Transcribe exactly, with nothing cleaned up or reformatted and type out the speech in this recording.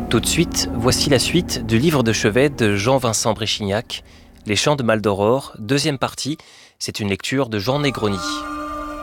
Tout de suite, voici la suite du livre de chevet de Jean-Vincent Bréchignac, Les Chants de Maldoror, deuxième partie. C'est une lecture de Jean Negroni.